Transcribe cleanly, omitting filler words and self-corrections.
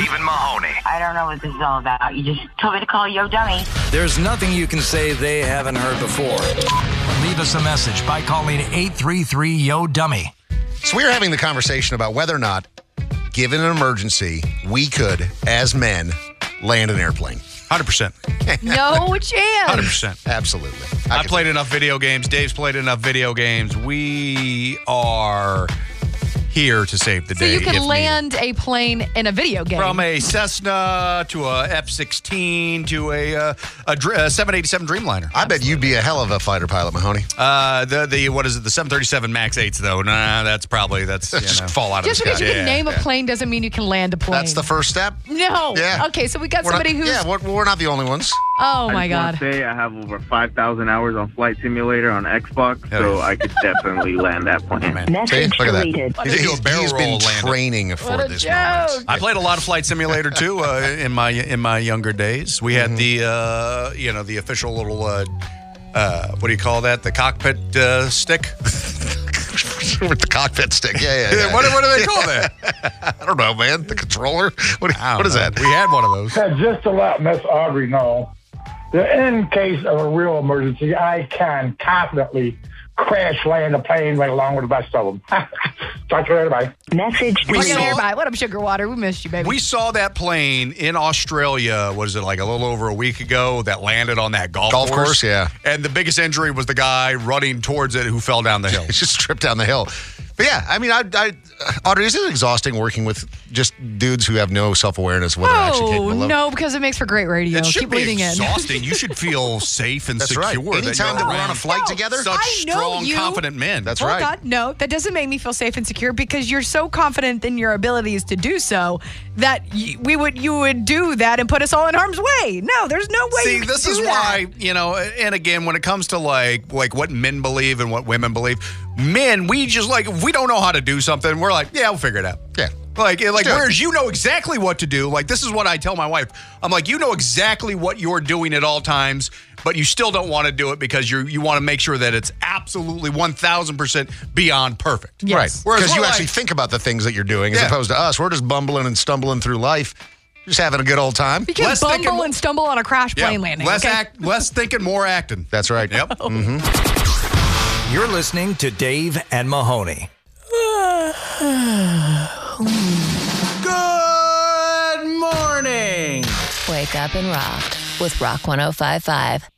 Dave and Mahoney. I don't know what this is all about. You just told me to call Yo Dummy. There's nothing you can say they haven't heard before. Leave us a message by calling 833-YO-DUMMY. So we were having the conversation about whether or not, given an emergency, we could, as men, land an airplane. 100%. No chance. 100%. Absolutely. I played enough video games. Dave's played enough video games. We are here to save the So day. you can if land a plane in a video game. From a Cessna to a F-16 to a 787 Dreamliner. I bet you'd be a hell of a fighter pilot, Mahoney. What is it? The 737 MAX 8s, though. Nah, that's Just fall out Just of the because sky. you can name a plane doesn't mean you can land a plane. That's the first step. No. Yeah. Okay, so we got We're somebody not, who's... Yeah, we're not the only ones. Oh, my I God. just want to say I have over 5,000 hours on Flight Simulator on Xbox, Hell so yeah. I could definitely land that plane. See? Look at deleted. that. do a barrel He's been roll landing. training for What a this joke. moment. I played a lot of Flight Simulator too in my younger days. We had the the official little what do you call that? The cockpit stick. With the cockpit stick. Yeah. What do they call that? I don't know, man. The controller? What is that? We had one of those. Just to let Miss Audrey know that in case of a real emergency, I can confidently crash land a plane right along with the best of them. Talk to you later. Bye. Message We Okay, saw- everybody. What up, Sugar Water? We missed you, baby. We saw that plane in Australia, what is it, like a little over a week ago, that landed on that golf course, yeah. And the biggest injury was the guy running towards it who fell down the hill. He just tripped down the hill. But yeah, I mean, Audrey, is it exhausting working with just dudes who have no self-awareness of what they're actually capable of? No, because it makes for great radio. It should Keep be leading in. exhausting. You should feel safe and That's secure. right. Anytime that you're we're on a around flight together, such I know strong, you. confident men. That's Hold right. on. No, that doesn't make me feel safe and secure because you're so confident in your abilities to do so that you would do that and put us all in harm's way. No, there's no way. See, you can this do is that. why, and again, when it comes to like what men believe and what women believe, men, we just if we don't know how to do something, we're like, yeah, we'll figure it out. Yeah. Like do it. whereas you know exactly what to do. Like, this is what I tell my wife. I'm like, you know exactly what you're doing at all times, but you still don't want to do it because you want to make sure that it's absolutely 1,000% beyond perfect. Yes. Right. Whereas Because you we're actually like- think about the things that you're doing as Yeah. opposed to us. We're just bumbling and stumbling through life, just having a good old time. You can Less thinking bumble more- and stumble on a crash Yeah, plane landing. less okay? less thinking, more acting. That's right. Yep. You're listening to Dave and Mahoney. Good morning. Wake up and rock with Rock 105.5.